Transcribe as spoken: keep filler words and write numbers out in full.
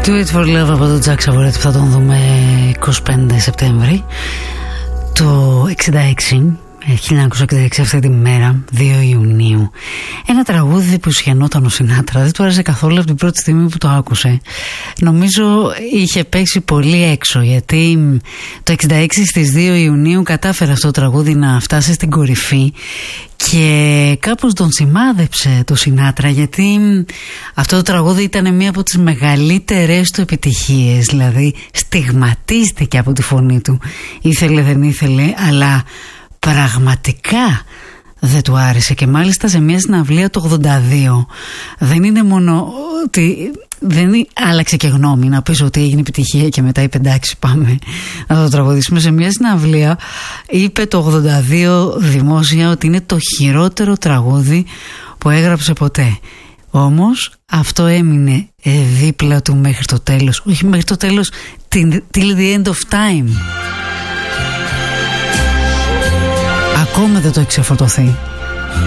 Do It For Love από τον Jack Savoret που θα τον δούμε είκοσι πέντε Σεπτέμβρη το εξήντα έξι, χίλια εννιακόσια εξήντα έξι, αυτή τη μέρα, δύο Ιουνίου. Ένα τραγούδι που σχαινόταν ο Σινάτρα, δεν του άρεσε καθόλου από την πρώτη στιγμή που το άκουσε. Νομίζω είχε παίξει πολύ έξω, γιατί το εξήντα έξι στις δύο Ιουνίου κατάφερε αυτό το τραγούδι να φτάσει στην κορυφή και κάπως τον σημάδεψε το Σινάτρα, γιατί αυτό το τραγούδι ήταν μία από τις μεγαλύτερες του επιτυχίες, δηλαδή στιγματίστηκε από τη φωνή του, ήθελε δεν ήθελε, αλλά πραγματικά δεν του άρεσε. Και μάλιστα σε μια συναυλία το ογδόντα δύο δεν είναι μόνο ότι δεν άλλαξε και γνώμη, να πεις ότι έγινε επιτυχία και μετά είπε εντάξει πάμε να το τραγουδήσουμε. Σε μια συναυλία είπε το ογδόντα δύο δημόσια ότι είναι το χειρότερο τραγούδι που έγραψε ποτέ. Όμως αυτό έμεινε δίπλα του μέχρι το τέλος, όχι μέχρι το τέλος, till the end of time. Ακόμα δεν το έχει ξεφορτωθεί.